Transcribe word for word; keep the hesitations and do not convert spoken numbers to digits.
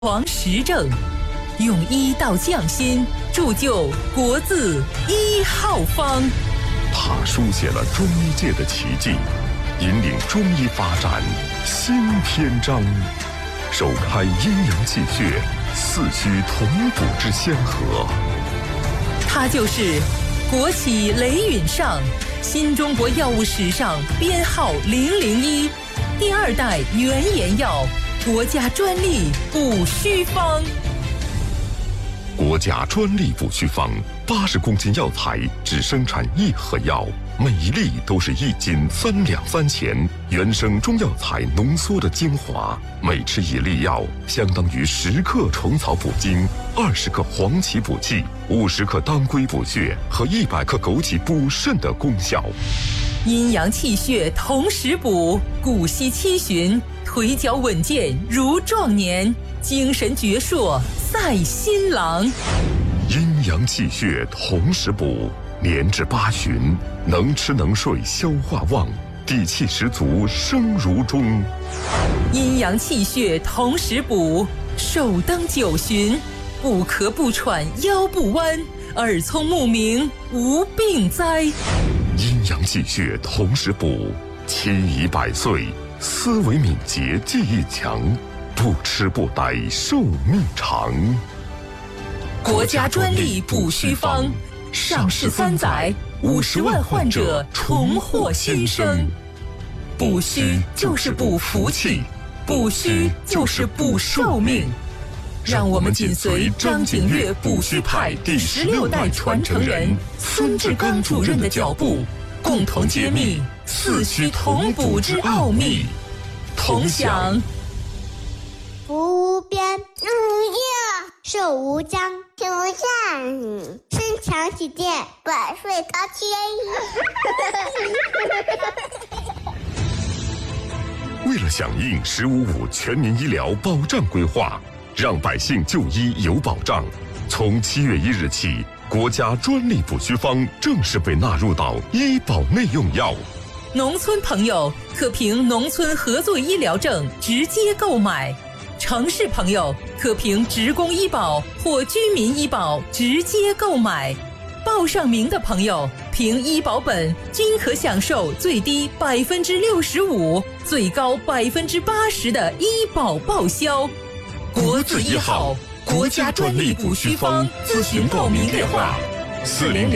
王实政用医道匠心，铸就国字一号方。 他书写了中医界的奇迹，引领中医发展新篇章，首开阴阳气血、四虚同补之先河。 他就是国企雷允上，新中国药物史上编号零零一，第二代原研药，国家专利补虚方。 国家专利补虚方，八十公斤药材只生产一盒药，每一粒都是一斤三两三钱，原生中药材浓缩的精华，每吃一粒药，相当于十克虫草补精，二十克黄芪补气，五十克当归补血和一百克枸杞补肾的功效。 阴阳气血同时补，骨息七旬，腿脚稳健如壮年，精神矍铄赛新郎。 阴阳气血同时补，年至八旬，能吃能睡消化旺，底气十足生如钟。 阴阳气血同时补，寿登九旬，不咳不喘腰不弯，耳聪目明无病灾。 阴阳气血同时补，七宜百岁，思维敏捷记忆强，不吃不呆寿命长。 国家专利补虚方，上市三载，五十万患者重获新生。补虚就是补福气，补虚就是补寿命。让我们紧随张景岳补虚派第十六代传承人孙志刚主任的脚步，共同揭秘四虚同补之奥秘，同享福无边，日无夜，寿无疆，天无下，身强体健，百岁高迁。为了响应“十五五”全民医疗保障规划，让百姓就医有保障，从七月一日起，国家专利补虚方正式被纳入到医保内用药。 农村朋友可凭农村合作医疗证直接购买，城市朋友可凭职工医保或居民医保直接购买。报上名的朋友凭医保本均可享受最低百分之六十五、最高百分之八十的医保报销。国字一号，国家专利补虚方，咨询报名电话：四零零